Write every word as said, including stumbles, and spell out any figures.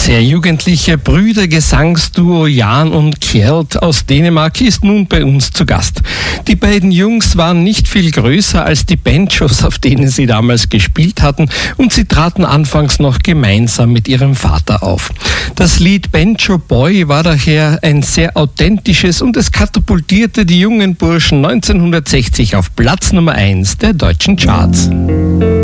sehr jugendliche Brüdergesangsduo Jan und Kjeld aus Dänemark ist nun bei uns zu Gast. Die beiden Jungs waren nicht viel größer als die Banjos, auf denen sie damals gespielt hatten, und sie traten anfangs noch gemeinsam mit ihrem Vater auf. Das Lied Banjo Boy war daher ein sehr authentisches und es katapultierte die jungen Burschen neunzehnhundertsechzig auf Platz Nummer eins der deutschen Charts.